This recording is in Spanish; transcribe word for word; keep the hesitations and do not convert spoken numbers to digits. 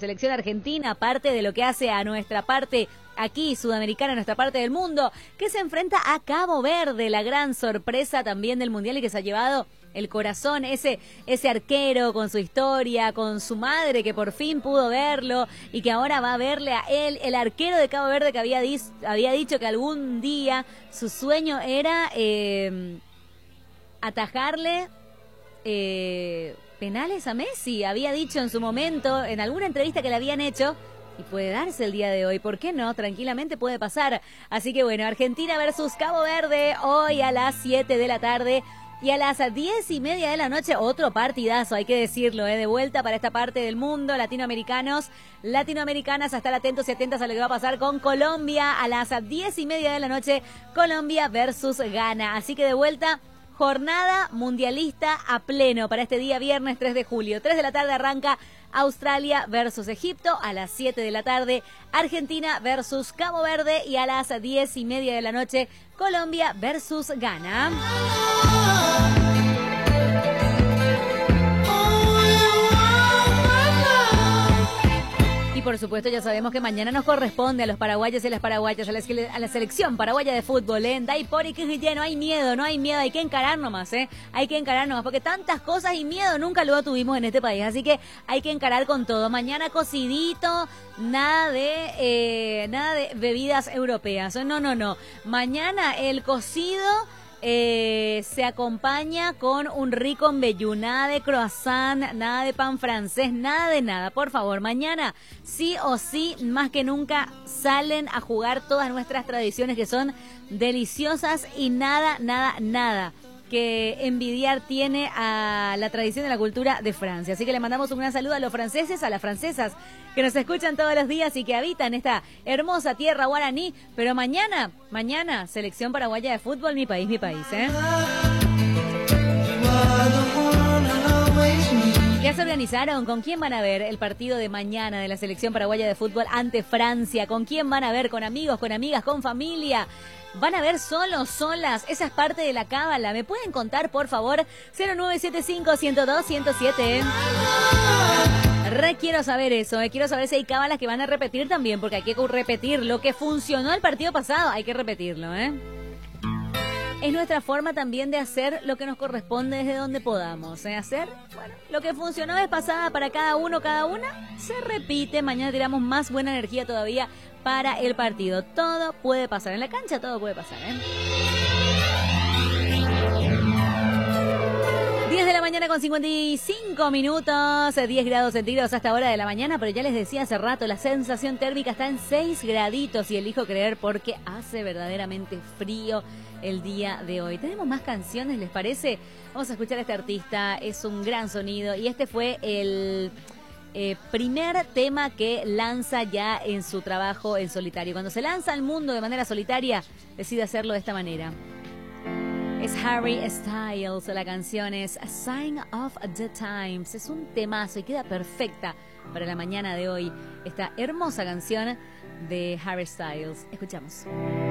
selección argentina, parte de lo que hace a nuestra parte aquí, sudamericana, nuestra parte del mundo, que se enfrenta a Cabo Verde, la gran sorpresa también del Mundial y que se ha llevado el corazón, ese, ese arquero con su historia, con su madre que por fin pudo verlo y que ahora va a verle a él, el arquero de Cabo Verde que había, dis, había dicho que algún día su sueño era eh, atajarle eh, penales a Messi, había dicho en su momento, en alguna entrevista que le habían hecho. Y puede darse el día de hoy, ¿por qué no? Tranquilamente puede pasar. Así que bueno, Argentina versus Cabo Verde, hoy a las siete de la tarde. Y a las diez y media de la noche, otro partidazo, hay que decirlo, ¿eh? De vuelta para esta parte del mundo, latinoamericanos, latinoamericanas, a estar atentos y atentas a lo que va a pasar con Colombia. A las diez y media de la noche, Colombia versus Ghana. Así que de vuelta, jornada mundialista a pleno para este día viernes tres de julio. tres de la tarde arranca Australia versus Egipto, a las siete de la tarde Argentina versus Cabo Verde y a las diez y media de la noche Colombia versus Ghana. Y por supuesto ya sabemos que mañana nos corresponde a los paraguayos y a las paraguayas, a la, a la selección paraguaya de fútbol, ¿eh? Daipori, que no hay miedo, no hay miedo, hay que encarar nomás, ¿eh? Hay que encarar nomás, porque tantas cosas y miedo nunca lo tuvimos en este país, así que hay que encarar con todo. Mañana cocidito, nada de, eh, nada de bebidas europeas, no, no, no. Mañana el cocido Eh, se acompaña con un rico embellú, nada de croissant, nada de pan francés, nada de nada. Por favor, mañana sí o sí, más que nunca, salen a jugar todas nuestras tradiciones que son deliciosas y nada, nada, nada que envidiar tiene a la tradición y la cultura de Francia. Así que le mandamos un gran saludo a los franceses, a las francesas que nos escuchan todos los días y que habitan esta hermosa tierra guaraní. Pero mañana, mañana, selección paraguaya de fútbol, mi país, mi país, ¿eh? ¿Ya se organizaron? ¿Con quién van a ver el partido de mañana de la selección paraguaya de fútbol ante Francia? ¿Con quién van a ver? ¿Con amigos, con amigas, con familia? ¿Van a ver solos, solas? Esa es parte de la cábala. ¿Me pueden contar, por favor? cero nueve siete cinco, uno cero dos, uno cero siete. Re quiero saber eso, eh. Quiero saber si hay cábalas que van a repetir también, porque hay que repetir lo que funcionó el partido pasado. Hay que repetirlo, ¿eh? Es nuestra forma también de hacer lo que nos corresponde desde donde podamos, ¿eh? Hacer, bueno, lo que funcionó la vez pasada para cada uno, cada una, se repite. Mañana tiramos más buena energía todavía para el partido. Todo puede pasar. En la cancha todo puede pasar, ¿eh? diez de la mañana con cincuenta y cinco minutos, diez grados centígrados hasta hora de la mañana, pero ya les decía hace rato, la sensación térmica está en seis graditos y elijo creer porque hace verdaderamente frío el día de hoy. Tenemos más canciones, ¿les parece? Vamos a escuchar a este artista, es un gran sonido y este fue el eh, primer tema que lanza ya en su trabajo en solitario. Cuando se lanza al mundo de manera solitaria, decide hacerlo de esta manera. Es Harry Styles, la canción es A Sign of the Times. Es un temazo y queda perfecta para la mañana de hoy esta hermosa canción de Harry Styles. Escuchamos.